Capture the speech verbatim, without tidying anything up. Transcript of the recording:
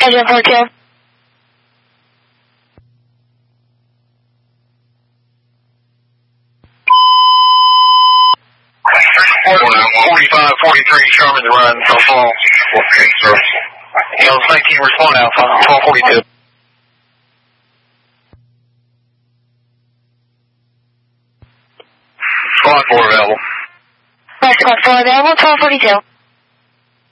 Engine four two. forty-five forty-three Sherman's run so far. Okay, sir. Hills nineteen, respond Alpha, twelve forty-two. Squad four available. Squad four available, twelve forty-two.